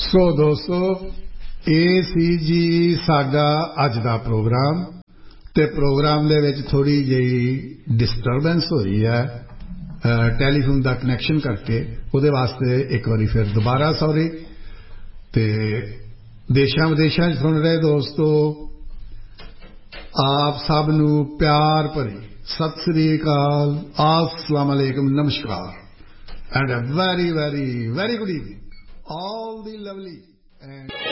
ਸੋ ਦੋਸਤੋ, ਇਹ ਸੀ ਜੀ ਸਾਡਾ ਅੱਜ ਦਾ ਪ੍ਰੋਗਰਾਮ ਅਤੇ ਪ੍ਰੋਗਰਾਮ ਦੇ ਵਿੱਚ ਥੋੜ੍ਹੀ ਜਿਹੀ ਡਿਸਟਰਬੈਂਸ ਹੋਈ ਹੈ ਟੈਲੀਫੋਨ ਦਾ ਕਨੈਕਸ਼ਨ ਕਰਕੇ। ਉਹਦੇ ਵਾਸਤੇ ਇੱਕ ਵਾਰੀ ਫਿਰ ਦੁਬਾਰਾ ਸੌਰੀ। ਅਤੇ ਦੇਸ਼ਾਂ ਵਿਦੇਸ਼ਾਂ 'ਚ ਸੁਣ ਰਹੇ ਦੋਸਤੋ, ਆਪ ਸਭ ਨੂੰ ਪਿਆਰ ਭਰੀ ਸਤਿ ਸ੍ਰੀ ਅਕਾਲ, अस्सलाम वालेकुम, नमस्कार and a very very very good evening all the lovely and